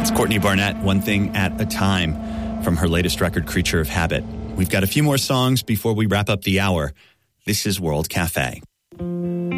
That's Courtney Barnett, One Thing at a Time, from her latest record, Creature of Habit. We've got a few more songs before we wrap up the hour. This is World Cafe.